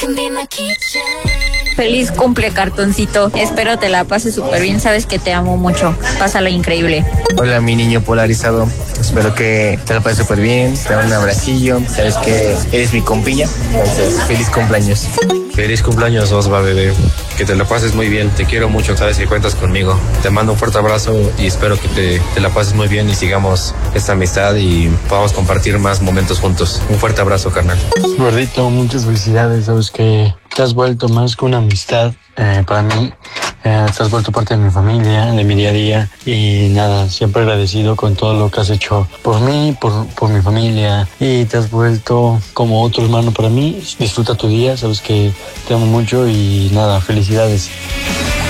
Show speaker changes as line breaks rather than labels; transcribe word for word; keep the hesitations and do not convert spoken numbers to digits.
Feliz cumple, cartoncito. Espero te la pases súper bien. Sabes que te amo mucho. Pásala increíble.
Hola, mi niño polarizado. Espero que te la pases súper bien. Te doy un abracillo. Sabes que eres mi compilla. Entonces, feliz cumpleaños.
Feliz cumpleaños, Osva, bebé. Que te la pases muy bien. Te quiero mucho. Sabes que cuentas conmigo. Te mando un fuerte abrazo y espero que te, te la pases muy bien y sigamos esta amistad y podamos compartir más momentos juntos. Un fuerte abrazo, carnal.
Gordito, muchas felicidades. Sabes que te has vuelto más que una amistad eh, para mí. Eh, te has vuelto parte de mi familia, de mi día a día. Y nada, siempre agradecido con todo lo que has hecho por mí, por, por mi familia. Y te has vuelto como otro hermano para mí. Disfruta tu día, sabes que te amo mucho y nada, felicidades.